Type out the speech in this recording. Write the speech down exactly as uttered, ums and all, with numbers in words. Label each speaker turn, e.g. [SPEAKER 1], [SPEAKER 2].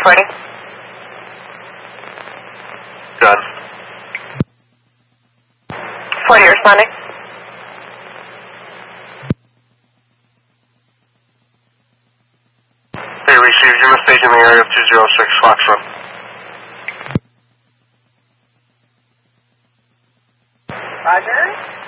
[SPEAKER 1] reporting.
[SPEAKER 2] Good.
[SPEAKER 1] forty responding.
[SPEAKER 2] Hey, received. You're mistaken in the area of two zero six Foxtrot.
[SPEAKER 1] Roger.